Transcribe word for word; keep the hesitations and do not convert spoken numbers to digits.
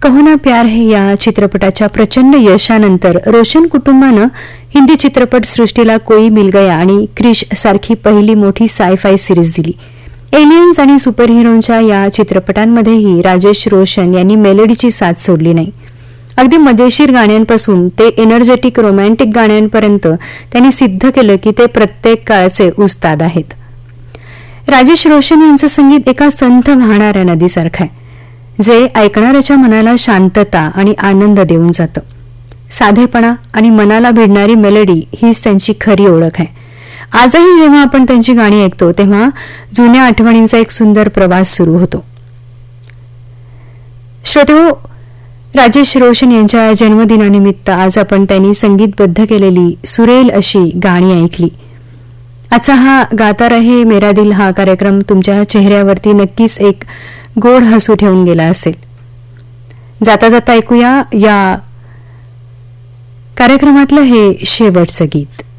कहो ना प्यार है या चित्रपटाच्या प्रचंड यशानंतर रोशन कुटुंबानं हिंदी चित्रपट सृष्टीला कोई मिल गया आणि क्रिश सारखी पहिली मोठी साय-फाय सिरीज दिली. एलियन्स आणि सुपरहिरोच्या या चित्रपटांमध्येही राजेश रोशन यांनी मेलडीची साथ सोडली नाही. अगदी मजेशीर गाण्यांपासून ते एनर्जेटिक रोमॅन्टिक गाण्यांपर्यंत त्यांनी सिद्ध केलं की ते प्रत्येक काळचे उस्ताद आहेत. राजेश रोशन यांचं संगीत एका संथ वाहणाऱ्या नदीसारखं आहे, जे ऐकणाऱ्याच्या मनाला शांतता आणि आनंद देऊन जातं. साधेपणा आणि मनाला भिडणारी मेलडी हीच त्यांची खरी ओळख आहे. आजही जेव्हा आपण त्यांची गाणी ऐकतो तेव्हा जुन्या आठवणींचा एक सुंदर प्रवास सुरू होतो. श्रोतेहो, राजेश रोशन यांच्या जन्मदिनानिमित्त आज आपण त्यांनी संगीतबद्ध केलेली सुरेल अशी गाणी ऐकली. आजचा हा गाता रहे मेरा दिल हा कार्यक्रम तुमच्या चेहऱ्यावरती नक्कीच एक गोड हसू ठेवून गेला असेल. जाता जाता ऐकूया या कार्यक्रमातलं हे शेवटचं गीत.